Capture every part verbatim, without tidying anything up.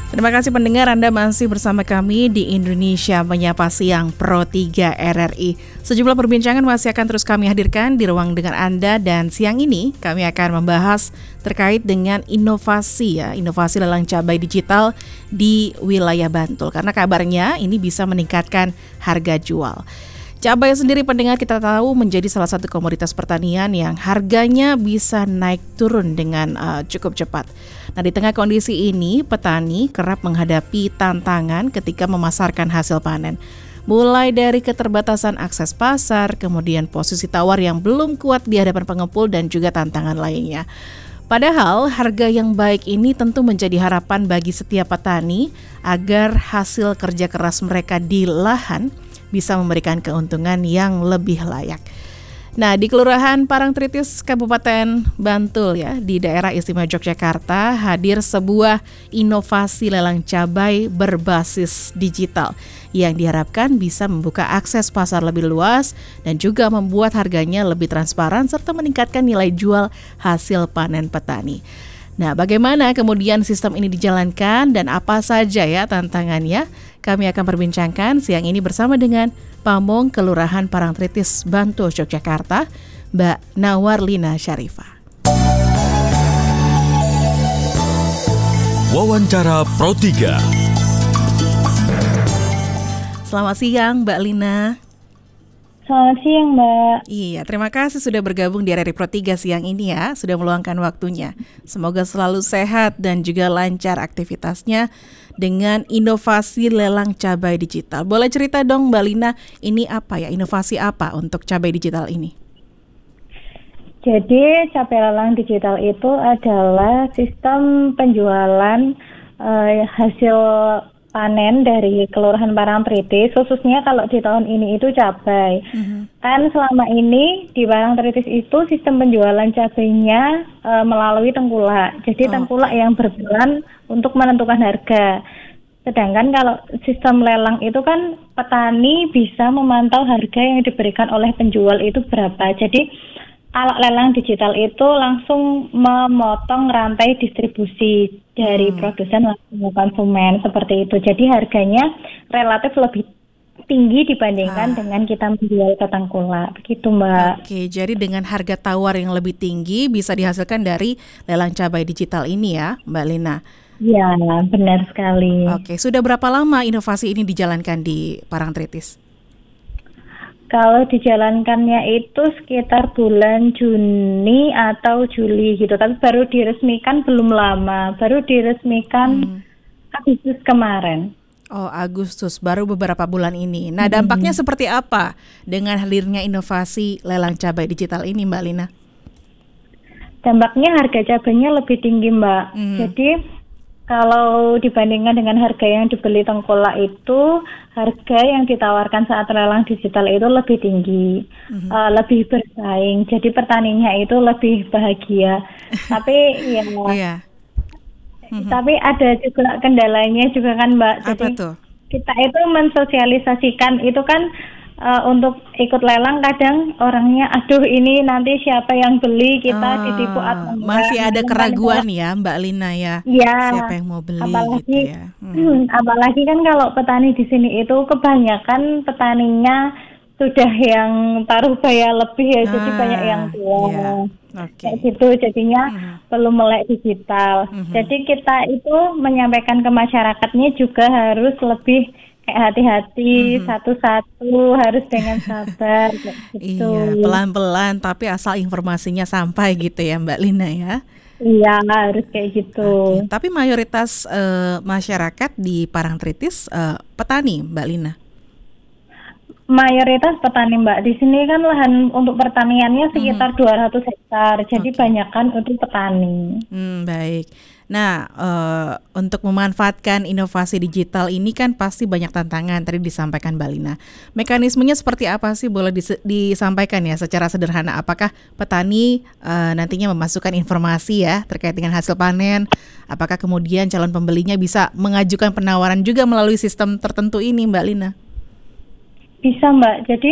Terima kasih pendengar, Anda masih bersama kami di Indonesia Menyapa Siang Pro tiga R R I. Sejumlah perbincangan masih akan terus kami hadirkan di ruang dengar Anda, dan siang ini kami akan membahas terkait dengan inovasi ya, inovasi lelang cabai digital di wilayah Bantul. Karena kabarnya ini bisa meningkatkan harga jual. Cabai sendiri pendengar kita tahu menjadi salah satu komoditas pertanian yang harganya bisa naik turun dengan uh, cukup cepat. Nah, di tengah kondisi ini, petani kerap menghadapi tantangan ketika memasarkan hasil panen. Mulai dari keterbatasan akses pasar, kemudian posisi tawar yang belum kuat di hadapan pengepul, dan juga tantangan lainnya. Padahal harga yang baik ini tentu menjadi harapan bagi setiap petani agar hasil kerja keras mereka di lahan bisa memberikan keuntungan yang lebih layak. Nah, di Kelurahan Parangtritis, Kabupaten Bantul ya, di daerah istimewa Yogyakarta, hadir sebuah inovasi lelang cabai berbasis digital yang diharapkan bisa membuka akses pasar lebih luas dan juga membuat harganya lebih transparan serta meningkatkan nilai jual hasil panen petani. Nah, bagaimana kemudian sistem ini dijalankan dan apa saja ya tantangannya? Kami akan perbincangkan siang ini bersama dengan Pamong Kelurahan Parangtritis, Bantul, Yogyakarta, Mbak Nawarlina Syarifah. Wawancara Pro tiga. Selamat siang, Mbak Lina. Selamat siang, Mbak. Iya, terima kasih sudah bergabung di R R I Pro tiga siang ini ya, sudah meluangkan waktunya. Semoga selalu sehat dan juga lancar aktivitasnya dengan inovasi lelang cabai digital. Boleh cerita dong Mbak Lina, ini apa ya, inovasi apa untuk cabai digital ini? Jadi cabai lelang digital itu adalah sistem penjualan uh, hasil panen dari Kelurahan Parangtritis, khususnya kalau di tahun ini itu cabai. Mm-hmm. Kan selama ini di Parangtritis itu sistem penjualan cabainya e, melalui tengkulak. Jadi oh. tengkulak yang berperan untuk menentukan harga. Sedangkan kalau sistem lelang itu kan petani bisa memantau harga yang diberikan oleh penjual itu berapa. Jadi alat lelang digital itu langsung memotong rantai distribusi dari hmm. produsen langsung ke konsumen, seperti itu. Jadi harganya relatif lebih tinggi dibandingkan ah. dengan kita menjual ke tengkulak. Begitu, Mbak. Oke, jadi dengan harga tawar yang lebih tinggi bisa dihasilkan dari lelang cabai digital ini ya, Mbak Lina? Ya, benar sekali. Oke, sudah berapa lama inovasi ini dijalankan di Parangtritis? Kalau dijalankannya itu sekitar bulan Juni atau Juli gitu, tapi baru diresmikan belum lama, baru diresmikan hmm. Agustus kemarin. Oh, Agustus, baru beberapa bulan ini. Nah, dampaknya hmm. seperti apa dengan hadirnya inovasi lelang cabai digital ini, Mbak Lina? Dampaknya harga cabainya lebih tinggi, Mbak. Hmm. Jadi kalau dibandingkan dengan harga yang dibeli tengkulak itu, harga yang ditawarkan saat lelang digital itu lebih tinggi, mm-hmm. uh, lebih bersaing. Jadi petaninya itu lebih bahagia. Tapi ya, yeah. mm-hmm. tapi ada juga kendalanya juga kan, Mbak. Jadi apa tuh? Kita itu mensosialisasikan itu kan uh, untuk ikut lelang, kadang orangnya, aduh ini nanti siapa yang beli, kita ah, ditipu atau enggak. Masih ada keraguan ya Mbak Lina ya, ya siapa yang mau beli apalagi, gitu ya. Hmm. Apalagi kan kalau petani di sini itu kebanyakan petaninya sudah yang taruh baya lebih ya, ah, jadi banyak yang tua. Yeah. Okay. Kayak gitu, jadinya hmm. perlu melek digital. Hmm. Jadi kita itu menyampaikan ke masyarakatnya juga harus lebih hati-hati, mm-hmm. satu-satu, harus dengan sabar gitu. Iya, pelan-pelan tapi asal informasinya sampai gitu ya Mbak Lina ya. Iya, harus kayak gitu. Oke. Tapi mayoritas uh, masyarakat di Parangtritis uh, petani, Mbak Lina. Mayoritas petani, Mbak. Di sini kan lahan untuk pertaniannya sekitar mm-hmm. dua ratus hektar. Jadi okay. banyakkan untuk petani. Hmm, baik. Nah, uh, untuk memanfaatkan inovasi digital ini kan pasti banyak tantangan, tadi disampaikan Mbak Lina. Mekanismenya seperti apa sih, boleh dis- disampaikan ya secara sederhana? Apakah petani uh, nantinya memasukkan informasi ya terkait dengan hasil panen? Apakah kemudian calon pembelinya bisa mengajukan penawaran juga melalui sistem tertentu ini, Mbak Lina? Bisa, Mbak. Jadi hmm.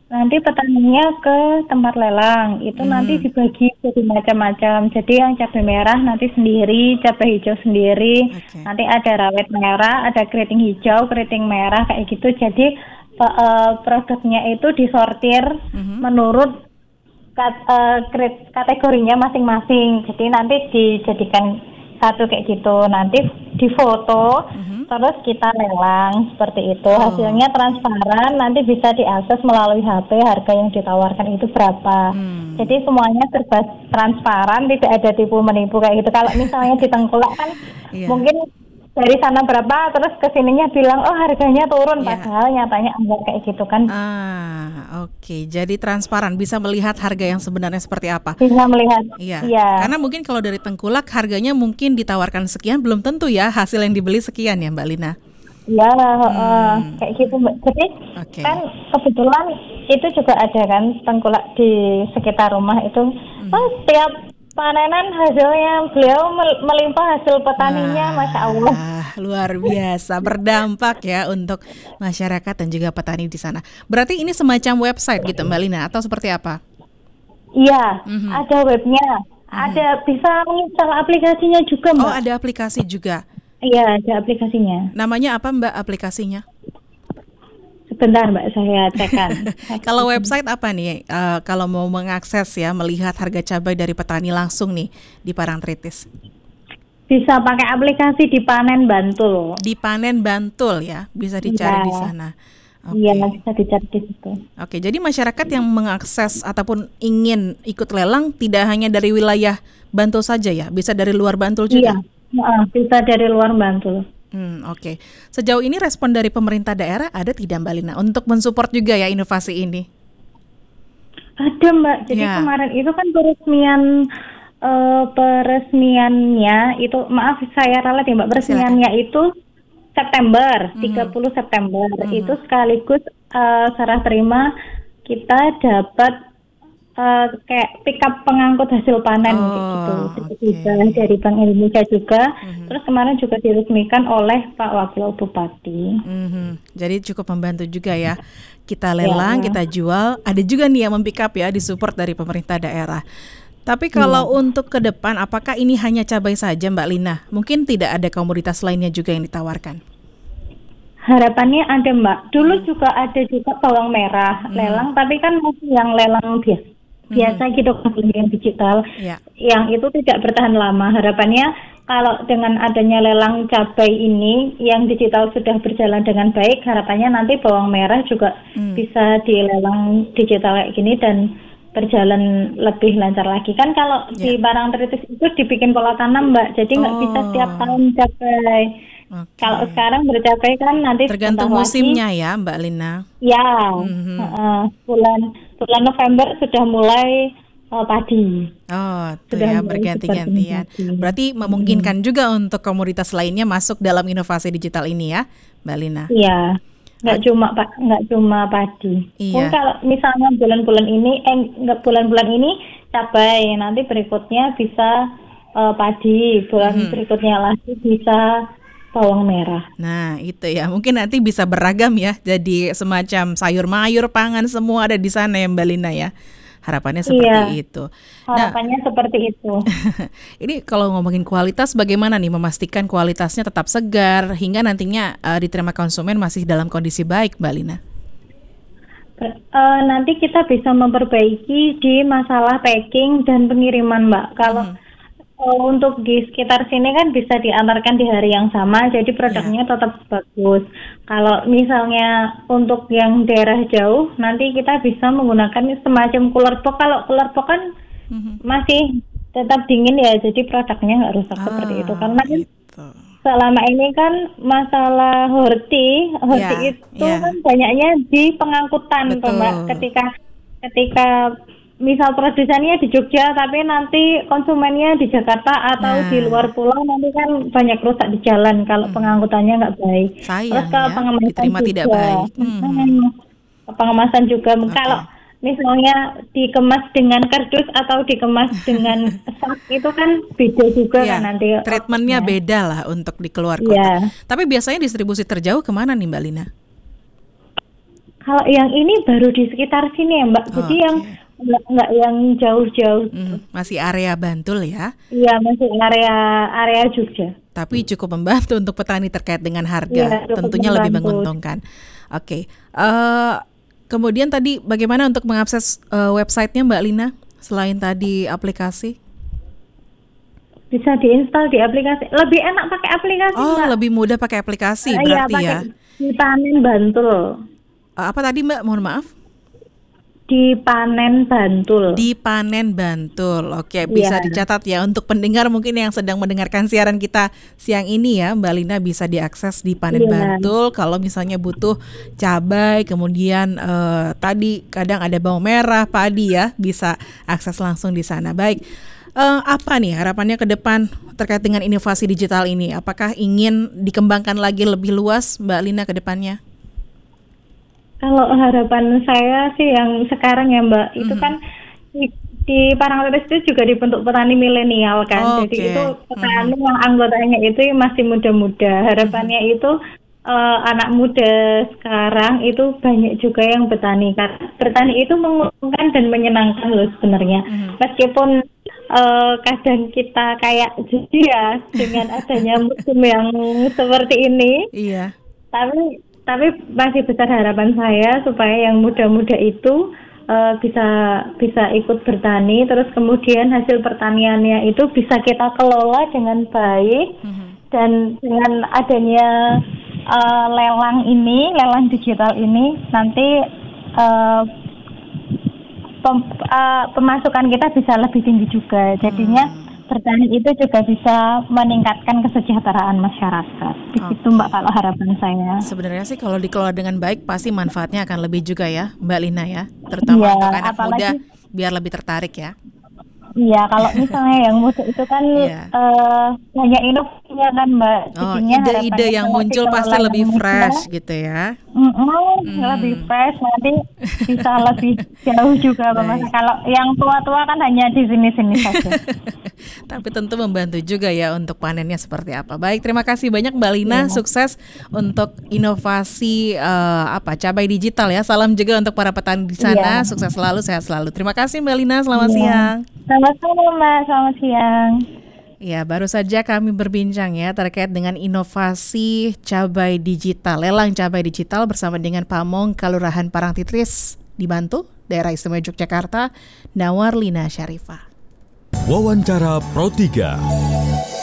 nanti petaninya ke tempat lelang. Itu Hmm. nanti dibagi jadi macam-macam. Jadi yang cabai merah nanti sendiri, cabai hijau sendiri. Oke. Nanti ada rawit merah, ada keriting hijau, keriting merah kayak gitu. Jadi pe- eh, produknya itu disortir Mhm. menurut kat- eh, krit- kategorinya masing-masing. Jadi nanti dijadikan satu kayak gitu. Nanti difoto, Mhm. terus kita lelang seperti itu. Oh. Hasilnya transparan, nanti bisa diakses melalui H P harga yang ditawarkan itu berapa. Hmm. Jadi semuanya serba transparan, tidak ada tipu menipu kayak gitu. Kalau misalnya di Tengkulak kan Iya. mungkin dari sana berapa, terus kesininya bilang oh harganya turun, Iya. padahal nyatanya enggak kayak gitu kan. Ah, oke. Jadi transparan, bisa melihat harga yang sebenarnya seperti apa. Bisa melihat. Iya. Iya. Karena mungkin kalau dari Tengkulak harganya mungkin ditawarkan sekian, belum tentu ya hasil yang dibeli sekian ya Mbak Lina. Iya, Hmm. eh, kayak gitu Mbak. Jadi Oke. kan kebetulan itu juga ada kan Tengkulak di sekitar rumah itu. Hmm. Oh, setiap panenan hasilnya beliau mel- melimpah hasil petaninya, Masya Allah. Wah, luar biasa, berdampak ya untuk masyarakat dan juga petani di sana. Berarti ini semacam website gitu Mbak Lina atau seperti apa? Iya, Mhm. ada webnya, ada bisa menginstal aplikasinya juga Mbak. Oh, ada aplikasi juga. Iya, ada aplikasinya. Namanya apa Mbak aplikasinya? Sebentar Mbak, saya cekkan. Kalau website apa nih? Eh, kalau mau mengakses ya, melihat harga cabai dari petani langsung nih di Parangtritis. Bisa pakai aplikasi di Panen Bantul. Di Panen Bantul ya, bisa dicari Iya. di sana. Oke. Iya, bisa dicari di situ. Oke, jadi masyarakat yang mengakses ataupun ingin ikut lelang tidak hanya dari wilayah Bantul saja ya, bisa dari luar Bantul juga. Iya, heeh, bisa dari luar Bantul. Hmm, oke. Sejauh ini respon dari pemerintah daerah ada tidak Mbak Lina untuk mensupport juga ya inovasi ini? Ada Mbak, jadi Ya. kemarin itu kan peresmian eh, peresmiannya itu, maaf saya ralat ya Mbak, peresmiannya itu September, tiga puluh September. Itu sekaligus eh, serah terima kita dapat eh, kayak pickup pengangkut hasil panen Oh, kayak gitu. oke. Juga dari Bank Indonesia juga. Mhm. Terus kemarin juga diresmikan oleh Pak Wakil Bupati. Mhm. Jadi cukup membantu juga ya. Kita lelang, Ya. kita jual. Ada juga nih yang mempick up ya, disupport dari pemerintah daerah. Tapi kalau untuk ke depan, apakah ini hanya cabai saja Mbak Lina? Mungkin tidak ada komoditas lainnya juga yang ditawarkan? Harapannya ada Mbak. Dulu juga ada juga bawang merah lelang, tapi kan masih yang lelang biasa, biasa gitu kan, yang digital. Ya. Yang itu tidak bertahan lama. Harapannya kalau dengan adanya lelang cabai ini yang digital sudah berjalan dengan baik, harapannya nanti bawang merah juga Hmm. bisa dilelang digital kayak gini dan berjalan lebih lancar lagi. Kan kalau di Ya. Parangtritis itu dibikin pola tanam Mbak, jadi nggak bisa Oh. setiap tahun cabai. Oke. Kalau sekarang bercapai kan nanti Tergantung sebentar musimnya lagi, ya Mbak Lina. ya, Mhm. heeh, bulan bulan November sudah mulai eh, padi. Oh, tuh Sudah ya mulai berganti-gantian. seperti ini. Berarti memungkinkan juga untuk komoditas lainnya masuk dalam inovasi digital ini ya, Mbak Lina. Iya, nggak cuma pak, nggak cuma padi. Iya. Pun kalau misalnya bulan-bulan ini, eh nggak bulan-bulan ini cabai, nanti berikutnya bisa eh, padi, bulan Mhm. berikutnya lagi bisa bawang merah. Nah, itu ya. Mungkin nanti bisa beragam ya. Jadi semacam sayur mayur, pangan semua ada di sana ya Mbak Lina ya. Harapannya seperti Iya. itu. Nah, Harapannya seperti itu. ini kalau ngomongin kualitas bagaimana nih memastikan kualitasnya tetap segar hingga nantinya eh, diterima konsumen masih dalam kondisi baik, Mbak Lina? Ber- eh, nanti kita bisa memperbaiki di masalah packing dan pengiriman, Mbak. Kalau eh, untuk di sekitar sini kan bisa diantarkan di hari yang sama, jadi produknya tetap bagus. Kalau misalnya untuk yang daerah jauh, nanti kita bisa menggunakan semacam cooler box. Kalau cooler box kan Mhm. masih tetap dingin ya, jadi produknya nggak rusak seperti itu. Ah, Karena kan gitu. selama ini kan masalah horti, horti Ya, itu ya. kan banyaknya di pengangkutan tuh Mbak. Betul. Ketika ketika misal produsennya di Jogja tapi nanti konsumennya di Jakarta atau Nah. di luar pulau, nanti kan banyak rusak di jalan kalau pengangkutannya nggak baik. Sayang Terus kalau ya, pengemasan diterima juga, tidak baik. Hmm. Hmm, pengemasan juga. Oke. Kalau misalnya dikemas dengan kardus atau dikemas dengan sak itu kan beda juga Iya, kan nanti. treatmentnya orangnya. beda lah untuk di keluar kota. Iya. Tapi biasanya distribusi terjauh kemana nih Mbak Lina? Kalau yang ini baru di sekitar sini ya Mbak, jadi Oke. yang nggak nggak yang jauh-jauh. Hmm, masih area Bantul ya. Iya, masih area area Jogja. Tapi cukup membantu untuk petani terkait dengan harga, Iya, cukup tentunya lebih membantu. menguntungkan. Oke, eh, kemudian tadi bagaimana untuk mengakses eh, websitenya Mbak Lina selain tadi aplikasi? Bisa diinstal di aplikasi. Lebih enak pakai aplikasi Oh, Mbak. lebih mudah pakai aplikasi Eh, Iya, berarti pakai ya. di Panen Bantul. Eh, apa tadi Mbak? Mohon maaf. Di Panen Bantul. Di Panen Bantul. Oke, bisa Iya. dicatat ya untuk pendengar mungkin yang sedang mendengarkan siaran kita siang ini ya, Mbak Lina bisa diakses di Panen Iya. Bantul kalau misalnya butuh cabai, kemudian eh, tadi kadang ada bawang merah, padi ya, bisa akses langsung di sana. Baik. Eh, apa nih harapannya ke depan terkait dengan inovasi digital ini? Apakah ingin dikembangkan lagi lebih luas Mbak Lina ke depannya? Kalau harapan saya sih yang sekarang ya Mbak, itu Mhm. kan di, di Parangtritis itu juga dibentuk petani milenial kan. Oke. Jadi itu petani yang anggotanya itu masih muda-muda. Harapannya itu eh, anak muda sekarang itu banyak juga yang bertani. Karena bertani itu menguntungkan dan menyenangkan loh sebenarnya. Mhm. Meskipun eh, kadang kita kayak jijik ya dengan adanya musim yang seperti ini. Iya. Tapi tapi masih besar harapan saya supaya yang muda-muda itu uh, bisa bisa ikut bertani, terus kemudian hasil pertaniannya itu bisa kita kelola dengan baik. Mhm. Dan dengan adanya uh, lelang ini, lelang digital ini, nanti uh, pem, uh, pemasukan kita bisa lebih tinggi juga. Jadinya Hmm. bertani itu juga bisa meningkatkan kesejahteraan masyarakat. Begitu Mbak kalau harapan saya. Sebenarnya sih kalau dikelola dengan baik pasti manfaatnya akan lebih juga ya Mbak Lina ya, terutama Iya, untuk anak apalagi- muda biar lebih tertarik ya. Iya, kalau misalnya yang muda itu kan Iya. eh, banyak inovasinya kan Mbak. Oh, Jadinya ide-ide harapannya yang kalau muncul dikelola pasti yang lebih muda, fresh gitu ya. mm-mm, Hmm. lebih fresh, nanti bisa lebih jauh juga Baik. Mbak. Kalau yang tua-tua kan hanya di sini-sini saja. Tapi tentu membantu juga ya untuk panennya seperti apa. Baik, terima kasih banyak Mbak Lina, Iya. sukses untuk inovasi eh, apa cabai digital ya. Salam juga untuk para petani di sana, Iya. sukses selalu, sehat selalu. Terima kasih Mbak Lina, selamat Iya. siang. Selamat malam Mbak, selamat siang. Ya, baru saja kami berbincang ya terkait dengan inovasi cabai digital, lelang cabai digital bersama dengan Pamong Kelurahan Parangtritis di Bantul, Daerah Istimewa Yogyakarta, Nawar Lina Syarifah. Wawancara Pro tiga.